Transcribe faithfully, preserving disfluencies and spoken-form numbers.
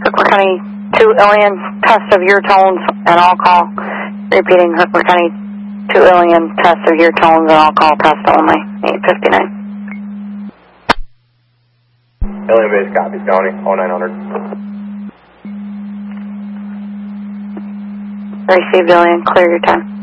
Hooker County two alien test of your tones and I'll call. Repeating Hooker County two alien test of your tones and I'll call test only. eight fifty-nine. Alien base copies, County, oh nine hundred. Received alien, clear your time.